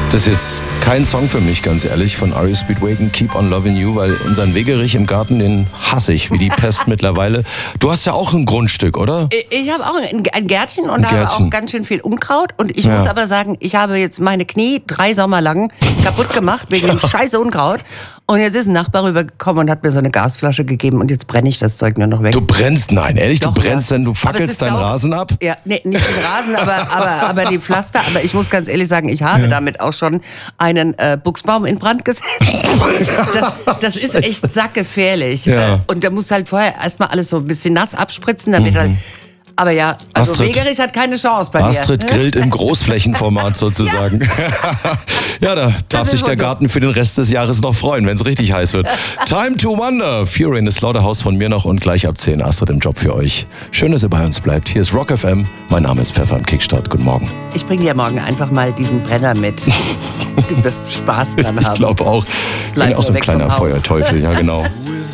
Das ist jetzt kein Song für mich, ganz ehrlich, von R.E.O. Speedwagon, Keep on Loving You, weil unseren Wegerich im Garten, den hasse ich wie die Pest mittlerweile. Du hast ja auch ein Grundstück, oder? Ich habe auch ein Gärtchen und habe auch ganz schön viel Unkraut. Und ich muss aber sagen, ich habe jetzt meine Knie 3 Sommer lang kaputt gemacht wegen dem scheiß Unkraut. Und jetzt ist ein Nachbar rübergekommen und hat mir so eine Gasflasche gegeben und jetzt brenne ich das Zeug nur noch weg. Du brennst? Nein, ehrlich? Doch, du brennst, denn du fackelst deinen Rasen ab? Ja, nee, nicht den Rasen, aber die Pflaster. Aber ich muss ganz ehrlich sagen, ich habe damit auch schon einen Buchsbaum in Brand gesetzt. Das ist echt sackgefährlich. Ja. Und da muss halt vorher erstmal alles so ein bisschen nass abspritzen, damit halt... Aber ja, also Astrid, Wegerich hat keine Chance bei mir. Astrid grillt im Großflächenformat sozusagen. Ja, da darf sich der Garten für den Rest des Jahres noch freuen, wenn es richtig heiß wird. Time to Wonder. Fury in the Slaughterhouse von mir noch und gleich ab 10 Astrid im Job für euch. Schön, dass ihr bei uns bleibt. Hier ist Rock FM. Mein Name ist Pfeffer und Kickstart. Guten Morgen. Ich bringe dir morgen einfach mal diesen Brenner mit. Du wirst Spaß dran haben. Ich glaube auch. Ich bin auch so ein kleiner Feuerteufel. Ja, genau.